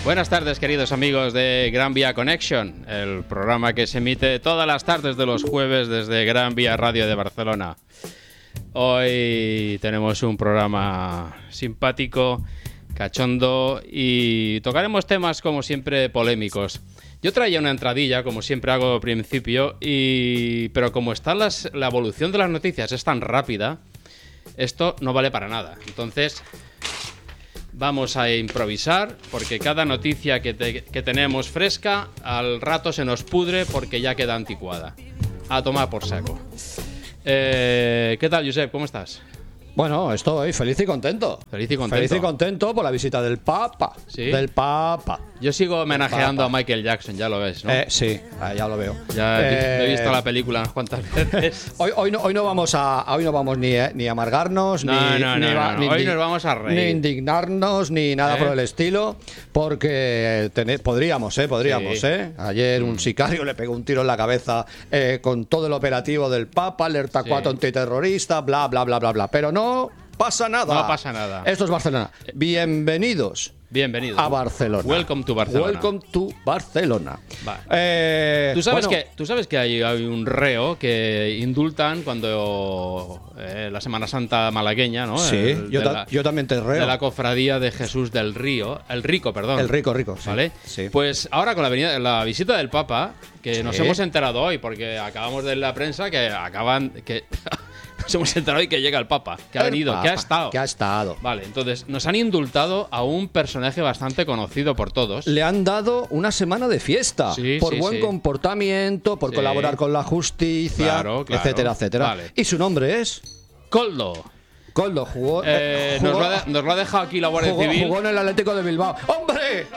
Buenas tardes, queridos amigos de Gran Vía Connection, el programa que se emite todas las tardes de los jueves desde Gran Vía Radio de Barcelona. Hoy tenemos un programa simpático, cachondo y tocaremos temas como siempre polémicos. Yo traía una entradilla, como siempre hago al principio, pero como está la evolución de las noticias es tan rápida, esto no vale para nada. Entonces vamos a improvisar, porque cada noticia que tenemos fresca, al rato se nos pudre porque ya queda anticuada. A tomar por saco. ¿Qué tal, Josep? ¿Cómo estás? Bueno, estoy feliz y contento. Feliz y contento. Feliz y contento por la visita del Papa. ¿Sí? Del Papa. Yo sigo homenajeando a Michael Jackson, ya lo ves, ¿no? Sí, ya lo veo. Ya he visto la película unas cuantas veces. Hoy no vamos ni a amargarnos, No. Hoy nos vamos a reír. Ni indignarnos, ni nada por el estilo, porque podríamos. Ayer un sicario le pegó un tiro en la cabeza con todo el operativo del Papa, alerta 4 antiterrorista, bla, bla, bla, bla, bla. Pero no pasa nada. No pasa nada. Esto es Barcelona. Bienvenidos a Barcelona. Welcome to Barcelona. Welcome to Barcelona. Vale. ¿Tú sabes que hay un reo que indultan cuando la Semana Santa malagueña, ¿no? Sí, yo también te reo. De la cofradía de Jesús del Río. El Rico, perdón. El Rico, sí. ¿Vale? Sí. Pues ahora con la visita del Papa, que nos hemos enterado hoy, porque acabamos de la prensa nos hemos enterado hoy que llega el Papa, que ha venido, Papa, que ha estado. Vale, entonces nos han indultado a un personaje bastante conocido por todos. Le han dado una semana de fiesta por buen comportamiento, por colaborar con la justicia, claro. etcétera, etcétera. Vale. Y su nombre es Koldo. Koldo jugó. Nos lo ha dejado aquí la Guardia Civil. Jugó en el Atlético de Bilbao. ¡Hombre!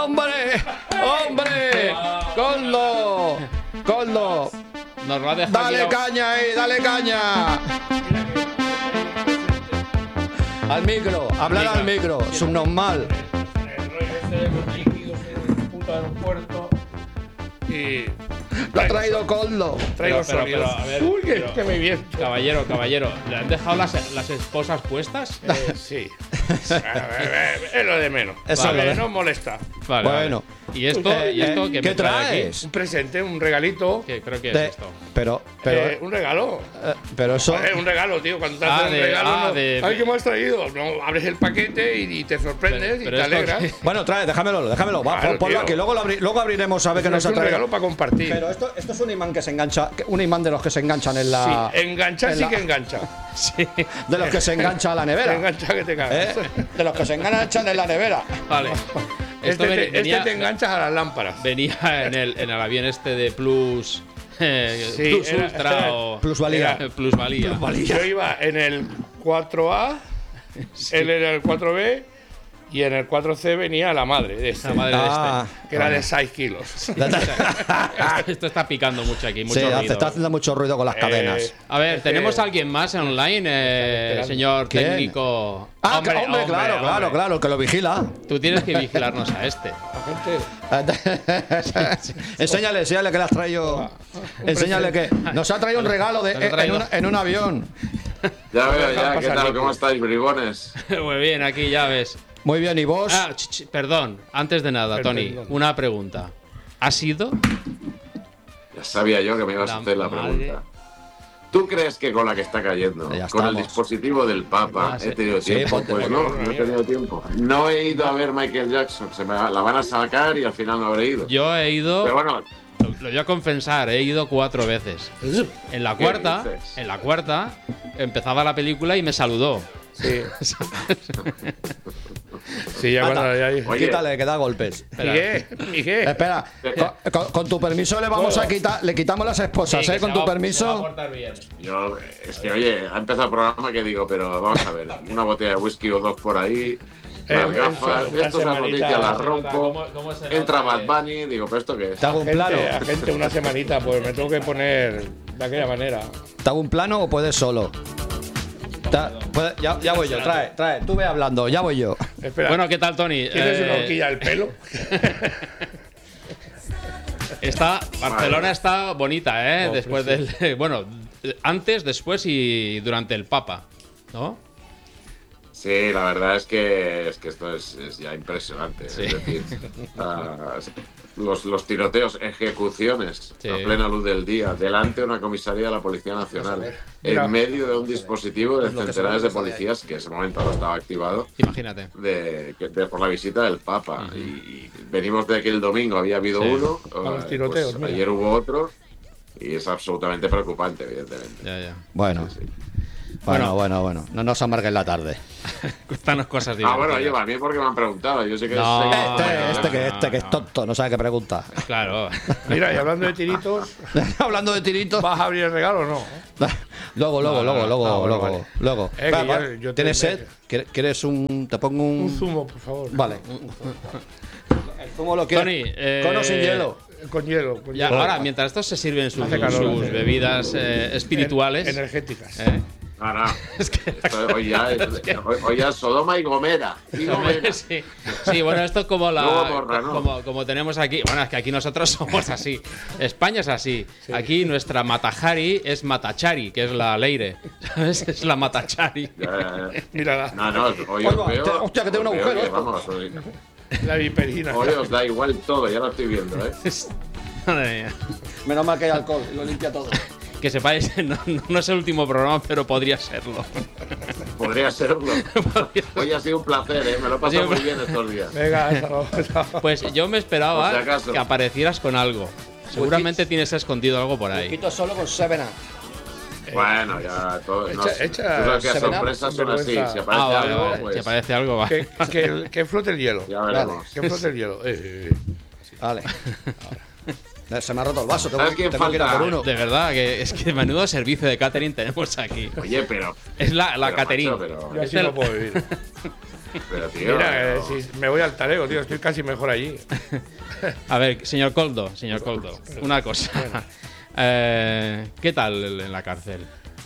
¡Coldo! Nos lo ha dejado ¡Dale caña ahí! ¡Dale caña! Al micro, hablar al micro, subnormal. El rollo ese de los líquidos en el puto aeropuerto. Y. Lo ha traído Koldo. Traigo sonido. a ver, Uy, que me viene. Caballero, ¿le han dejado las esposas puestas? Sí. Es lo de menos. Eso es lo de- No molesta. Vale, Bueno. ¿Y esto ¿qué me trae aquí? traes? Un presente, un regalito. ¿Qué creo que es De- esto? Pero Un regalo. eso. Joder, un regalo, tío. Cuando te hacen un regalo, no. Ay, ¿qué me has traído? No, abres el paquete y te sorprendes Pero y te esto alegras. que- Bueno, déjamelo. Claro, Ponlo tío. aquí, luego abriremos a ver qué nos Es ha un traído. regalo para compartir. Pero esto es un imán que se engancha, un imán de los que se enganchan en la. Sí, enganchar en sí la- que engancha. Sí. De los que se engancha a la Te nevera. engancha que te cagas. De los que se enganchan en la nevera. Vale. Esto Este te enganchas a las lámparas. venía en el avión este de Plus. Sí, Plus era- Ultra era- o. Plusvalía. Plusvalía. Yo iba en el 4A, él era el 4B y en el 4C venía la madre de este, La madre de que era de 6 kilos. Esto está picando mucho aquí, mucho Sí, ruido. está haciendo mucho ruido con las cadenas. A ver, Es que- ¿tenemos a alguien más online, señor ¿Quién? técnico? Hombre, hombre. claro, el que lo vigila. Tú tienes que vigilarnos a este. Enséñale que le has traído. Enséñale que. Nos ha traído un regalo Nos ha traído- en un avión. Ya veo, ya, ¿qué pasar tal? líquido. ¿Cómo estáis, bribones? Muy bien, aquí ya ves. Muy bien, ¿y vos? Perdón, antes de nada, Tony, Perdón. una pregunta. ¿Ha sido? Ya sabía yo que me ibas a hacer la madre. pregunta. ¿Tú crees que con la que está cayendo, Ya con el estamos. dispositivo del Papa, Ah, sí. he tenido Sí, tiempo? ponte- Pues no he tenido tiempo. No he ido a ver Michael Jackson, la van a sacar y al final no habré ido. Yo he ido, Pero bueno, lo voy a confesar, he ido 4 veces. En la ¿Qué cuarta, dices? empezaba la película y me saludó. Sí. Sí, ya cuando ya dije. Oye. Quítale, que da golpes. ¿Y qué? ¿Y qué? Espera, con tu permiso le quitamos las esposas, Sí, que con se tu va- se va a permiso. portar bien. yo, es que oye, ha empezado el programa que digo, pero vamos a ver, una botella de whisky o dos por ahí, las gafas, una esto es la semanita. noticia, las ¿Cómo- rompo, cómo se nota entra que- Bad Bunny, digo, ¿pero esto qué es? ¿Te hago un plano? Gente, una semanita, pues me tengo que poner de aquella manera. ¿Te hago un plano o puedes solo? Ya voy yo, trae. Tú ve hablando, ya voy yo. Espera, Bueno, ¿qué tal, Tony? ¿tienes una horquilla al pelo? Barcelona está bonita, ¿eh? Oh, Después del. Bueno, antes, después y durante el Papa, ¿no? Sí, la verdad es que esto es ya impresionante. Sí. Es decir, los tiroteos, ejecuciones Sí. a plena luz del día, delante de una comisaría de la Policía Nacional, Mira. en medio de un dispositivo de centenares de policías, que en ese momento no estaba activado, Imagínate. por la visita del Papa. Y venimos de que el domingo había habido Sí. uno, A los tiroteos, mira. ayer hubo otro, y es absolutamente preocupante, evidentemente. Ya. Bueno. Sí, sí. Bueno. No nos amarguen la tarde. Cuéntanos cosas Ah, bueno, divertidas. oye, a mí porque me han preguntado. Yo sé que No. Este que es tonto, no sabe qué pregunta. Claro. Mira, y hablando de tiritos, Hablando de tiritos. ¿vas a abrir el regalo o no? Luego. Vale. Va, Que va. yo ¿Tienes te- sed? ¿Quieres un...? Te pongo Un un... zumo, por favor. Vale. El zumo lo quieres. Tony, ¿Con o sin hielo? Con hielo. Con Ya, hielo. ahora, mientras estos se sirven sus Hace calor, hace- bebidas espirituales. Energéticas. No. Es que Hoy ya es Sodoma y Gomera. Sí. Sí, bueno, esto es como Luego borra, ¿no? como tenemos aquí. Bueno, es que aquí nosotros somos así. España es así. Aquí nuestra Matajari es Matachari, que es la Leire. ¿Sabes? Es la Matachari. Mírala, No, hoy Hostia, os veo. hostia, que tiene un os veo agujero que, esto. vamos, hoy la viperina. os da igual todo, ya lo estoy viendo, ¿eh? Madre mía. Menos mal que hay alcohol y lo limpia todo. Que sepáis, no es el último programa, pero podría serlo. Podría serlo. Hoy ha sido un placer, ¿eh? Me lo he pasado muy bien estos días. Venga, hasta luego. Pues yo me esperaba Por si acaso. que aparecieras con algo. Seguramente tienes escondido algo por ahí. Quito solo con 7-Up. Bueno, ya todo. No, Echa- tú sabes que las Seven Up, sorpresas son así. sinvergüenza. Si aparece Vale, algo, vale. pues Si aparece algo, va. Que flote el hielo. ya veremos. Que flote el hielo. Vale. Se me ha roto el vaso. ¿Sabes quién tengo que ir a falta? por uno. De verdad, que es que menudo servicio de catering tenemos aquí. Oye, pero. Es la pero, catering. macho, pero, Yo así no puedo vivir. pero, tío. Mira, pero- si me voy al talego, tío, estoy casi mejor allí. A ver, señor Coldo, una cosa. ¿Qué tal en la cárcel?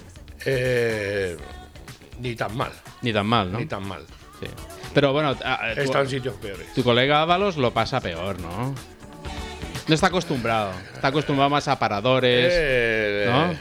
Ni tan mal, Ni tan mal, ¿no? ni tan mal. Sí. Pero bueno, He estado en sitios peores. tu colega Ábalos lo pasa peor, ¿no? No está acostumbrado. Está acostumbrado más a paradores, ¿no?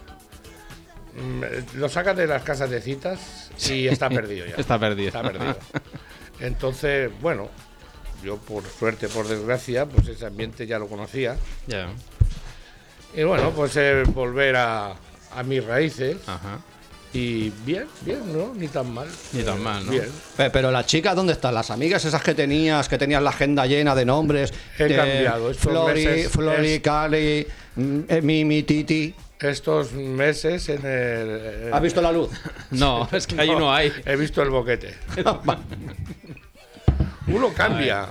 Lo sacan de las casas de citas y está perdido ya. Está perdido. Está perdido. Entonces, bueno, yo por suerte, por desgracia, pues ese ambiente ya lo conocía. Ya. Y bueno, pues volver a mis raíces. Ajá. Y bien, ¿no? Ni tan mal. Ni tan mal, ¿no? Bien. Pero las chicas, ¿dónde están? Las amigas esas que tenías la agenda llena de nombres. He cambiado, estos meses Flori, es- Cali, Mimi, Titi. Estos meses en el. ¿Has visto la luz? No, es que ahí no hay. He visto el boquete. Uno cambia.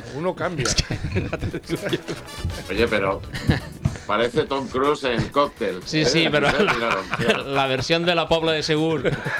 Oye, pero. Parece Tom Cruise en Cóctel. Sí, pero Claro. la versión de la Pobla de Segur.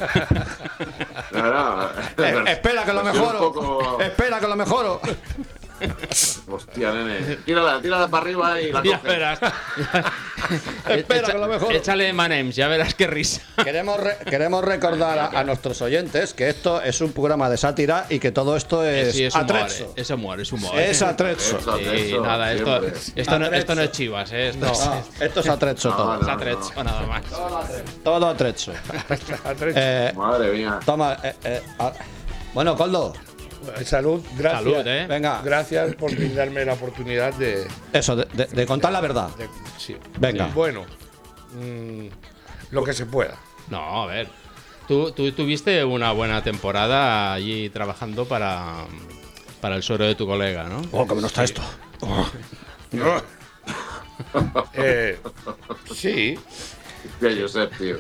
Espera que lo Pues mejoro. un poco- Espera que lo mejoro. Hostia, nene. Tírala para arriba y la Ya coges. verás. Espera que lo mejoro. Échale M&M's, ya verás qué risa. Queremos recordar a nuestros oyentes que esto es un programa de sátira y que todo esto es, Sí, es humor, atrezzo. es humor, es humor. Es atrezzo. Eso, Sí, eso, nada, siempre. esto no es chivas, esto es Esto es atrezzo No, todo. no. atrezzo, nada más. Todo atrezzo. Madre mía. Toma. Bueno, Coldo, Salud, gracias. Salud, ¿eh? venga. Gracias por brindarme la oportunidad de. Eso, de contar la verdad. Sí. Venga. Bueno, lo que se pueda. No, a ver. Tú tuviste una buena temporada allí trabajando para el suero de tu colega, ¿no? Oh, que no está esto. Sí, Que Josep, tío.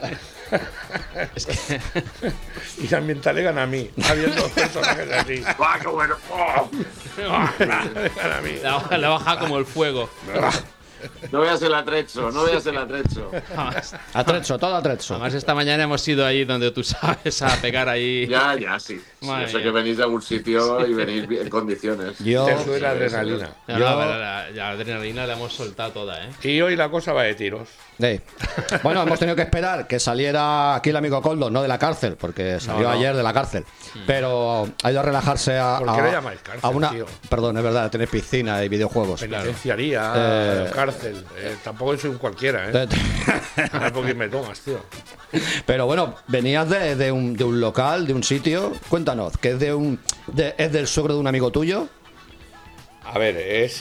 y también te alegan a mí, habiendo personajes así. ¡Ah, qué bueno! ¡Oh! Alegan a mí. Le baja como el fuego. No veas el atrecho, no veas el atrecho. Atrezzo, todo atrezzo. Además, esta mañana hemos ido ahí donde tú sabes a pegar ahí. Ya, sí. Madre Yo sé mía. que venís de algún sitio y venís en condiciones. Yo, Te sube la adrenalina. No, pero la adrenalina la hemos soltado toda, ¿eh? Y hoy la cosa va de tiros. sí. Bueno, hemos tenido que esperar que saliera aquí el amigo Coldo, no de la cárcel, porque salió no. ayer de la cárcel. Pero ha ido a relajarse a. ¿Por qué le llamáis cárcel, a una, tío? Perdón, es verdad, tener piscina y videojuegos. Penitenciaría, Eh, cárcel. cárcel. Tampoco soy un cualquiera, ¿eh? Porque me tomas, tío. Pero bueno, venías de un local, de un sitio. Cuéntanos, que es es del suegro de un amigo tuyo. A ver, es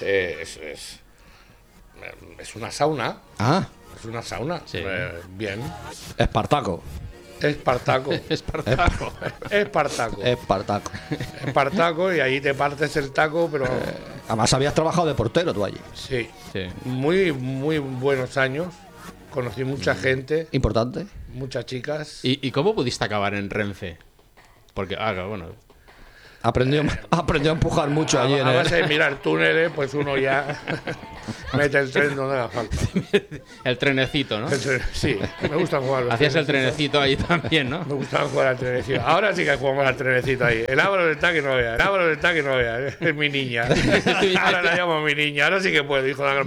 una sauna. Ah, Es una sauna. Sí. Bien. Espartaco. Espartaco. Espartaco. Espartaco. Espartaco. Espartaco, y ahí te partes el taco, pero Además habías trabajado de portero tú allí. sí. Sí. Muy, muy buenos años. Conocí mucha gente, Importante. muchas chicas. ¿Y cómo pudiste acabar en Renfe? Porque, bueno, Aprendió a empujar mucho allí en A el... base de mirar túneles, pues uno ya mete el tren donde haga falta. el trenecito, ¿no? Sí, me gusta jugar. los Hacías el trenecitos. trenecito ahí también, ¿no? Me gustaba jugar al trenecito. Ahora sí que jugamos al trenecito ahí. El Álvaro está que no vea. El Álvaro está que no vea. Es mi niña. Ahora la llamo mi niña. Ahora sí que puedo, hijo de la gran